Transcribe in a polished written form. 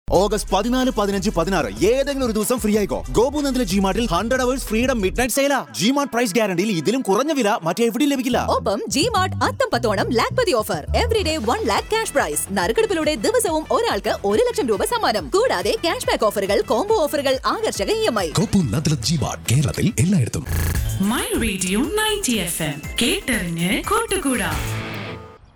August 14, 15, 16 ഏതെങ്കിലും ഒരു ദിവസം ഫ്രീ ആയിക്കോ. ഗോപുനന്ദിലെ ജിമാർട്ടിൽ 100 hours freedom mid night സെയിലാ. G-Mart price ഗ്യാരണ്ടിയിൽ ഇതിലും കുറഞ്ഞ വില മറ്റെവിടെയും ലഭിക്കില്ല. ഒപ്പം G-Mart അത്തംപത്തോണം Lakhpati offer. Everyday 1 lakh cash prize. നറുക്കെടുപ്പിലൂടെ ദിവസവും ഒരാൾക്ക് 1 ലക്ഷം രൂപ സമ്മാനം. കൂടാതെ ക്യാഷ് ബാക്ക് ഓഫറുകൾ, കോംബോ ഓഫറുകൾ, ആകർഷക EMI. ഗോപുനന്ദിലെ ജിമാർട്ട് കേരളത്തിൽ എല്ലായിടത്തും. മൈ റേഡിയോ 90 FM കേട്ടറിഞ്ഞ് കൂട്ടുകൂടാ.